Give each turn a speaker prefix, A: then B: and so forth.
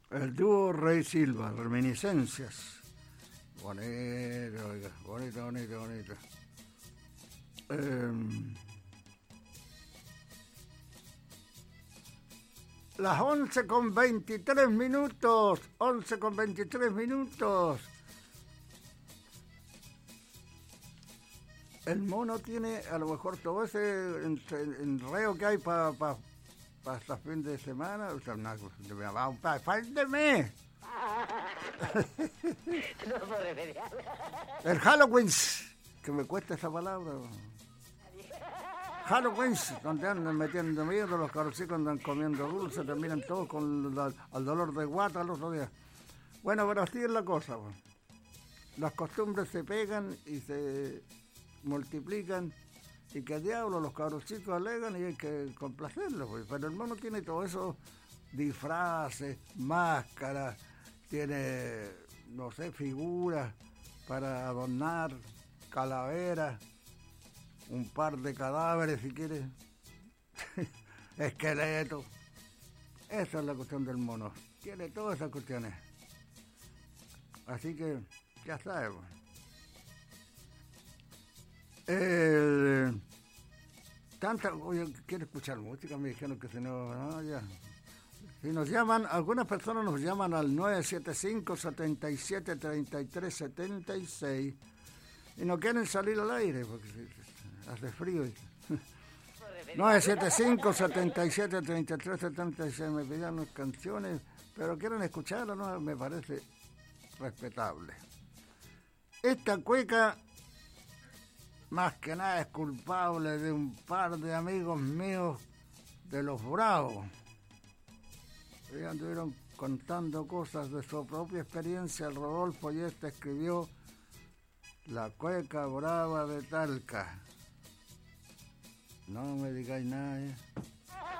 A: El dúo Rey Silva, Reminiscencias. Bonito, oiga, bonito, bonito, bonito. Las 11:23, 11:23. El mono tiene a lo mejor todo ese enreo que hay para este fin de semana. O sea, ¡fáldeme!
B: No puedo remediar.
A: El Halloween, que me cuesta esa palabra. Halloween, donde andan metiendo miedo, los carocicos andan comiendo dulce, terminan todos con el dolor de guata el otro día. Bueno, pero así es la cosa. Pues. Las costumbres se pegan y se multiplican, y que diablo los carocicos alegan y hay que complacerlos. Pues. Pero el mono tiene todo eso, disfraces, máscaras, tiene, no sé, figuras para adornar, calaveras, un par de cadáveres si quieres, esqueletos. Esa es la cuestión del mono, tiene todas esas cuestiones. Así que, ya sabemos. Oye, quiero escuchar música, me dijeron que si no, ya. Si nos llaman, algunas personas nos llaman al 975-77-33-76 y no quieren salir al aire porque hace frío. 975-77-33-76 me pidieron canciones, pero quieren escucharla, ¿no? Me parece respetable. Esta cueca, más que nada, es culpable de un par de amigos míos de los Bravos. Ellos anduvieron contando cosas de su propia experiencia. El Rodolfo y escribió La Cueca Brava de Talca. No me digáis nada, ¿eh?